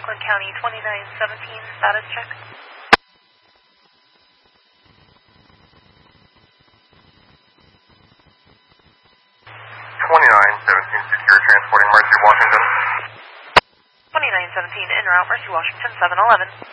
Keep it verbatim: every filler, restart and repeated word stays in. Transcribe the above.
Franklin County, twenty-nine seventeen, status check. twenty-nine seventeen, secure, transporting Mercy, Washington. twenty-nine seventeen, en route, Mercy, Washington, seven eleven.